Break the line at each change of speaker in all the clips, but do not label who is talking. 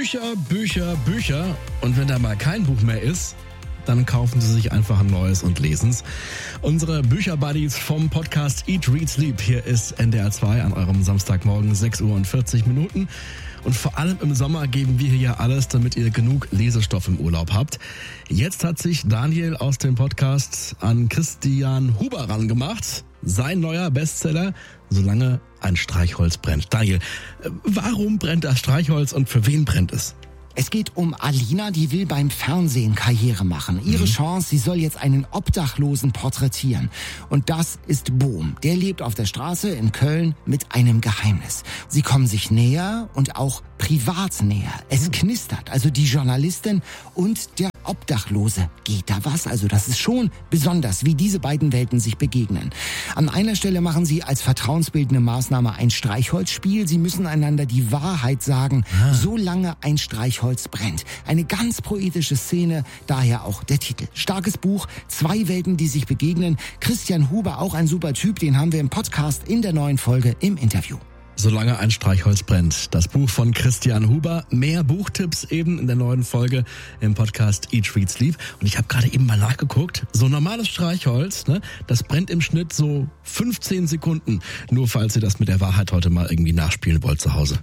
Bücher, Bücher, Bücher. Und wenn da mal kein Buch mehr ist, dann kaufen Sie sich einfach ein neues und lesen's. Unsere Bücherbuddies vom Podcast Eat, Read, Sleep. Hier ist NDR 2 an eurem Samstagmorgen 6:40 Uhr. Und vor allem im Sommer geben wir hier ja alles, damit ihr genug Lesestoff im Urlaub habt. Jetzt hat sich Daniel aus dem Podcast an Christian Huber rangemacht. Sein neuer Bestseller, Solange ein Streichholz brennt. Daniel, warum brennt das Streichholz und für wen brennt es?
Es geht um Alina, die will beim Fernsehen Karriere machen. Ihre Chance, sie soll jetzt einen Obdachlosen porträtieren. Und das ist Bohm. Der lebt auf der Straße in Köln mit einem Geheimnis. Sie kommen sich näher und auch privat näher. Es knistert, also die Journalistin und der Obdachlose. Geht da was? Also das ist schon besonders, wie diese beiden Welten sich begegnen. An einer Stelle machen sie als vertrauensbildende Maßnahme ein Streichholzspiel. Sie müssen einander die Wahrheit sagen, solange ein Streichholz brennt. Eine ganz poetische Szene, daher auch der Titel. Starkes Buch, 2 Welten, die sich begegnen. Christian Huber, auch ein super Typ, den haben wir im Podcast in der neuen Folge im Interview.
Solange ein Streichholz brennt. Das Buch von Christian Huber. Mehr Buchtipps eben in der neuen Folge im Podcast Eat, Read, Sleep. Und ich habe gerade eben mal nachgeguckt. So ein normales Streichholz, ne, das brennt im Schnitt so 15 Sekunden. Nur falls ihr das mit der Wahrheit heute mal irgendwie nachspielen wollt zu Hause.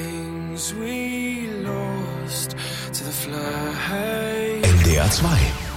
Things we lost to the fly.
NDR 2